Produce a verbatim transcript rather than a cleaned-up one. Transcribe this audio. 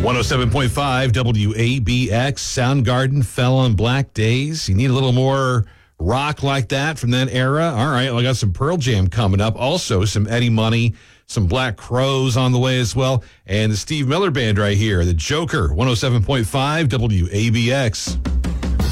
one oh seven point five W A B X. Soundgarden fell on Black Days. You need a little more rock like that from that era. All right, well, I got some Pearl Jam coming up. Also, some Eddie Money, some Black Crowes on the way as well. And the Steve Miller Band right here, the Joker, one oh seven point five W A B X.